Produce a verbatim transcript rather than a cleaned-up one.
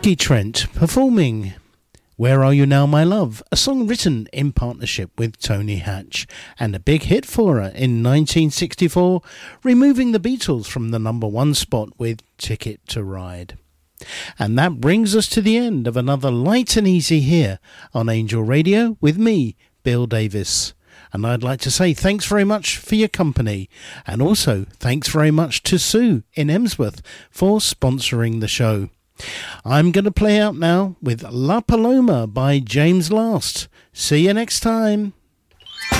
Peggy Trent performing Where Are You Now My Love, a song written in partnership with Tony Hatch and a big hit for her in nineteen sixty-four, removing the Beatles from the number one spot with Ticket to Ride. And that brings us to the end of another Light and Easy here on Angel Radio with me, Bill Davis. And I'd like to say thanks very much for your company, and also thanks very much to Sue in Emsworth for sponsoring the show. I'm going to play out now with La Paloma by James Last. See you next time.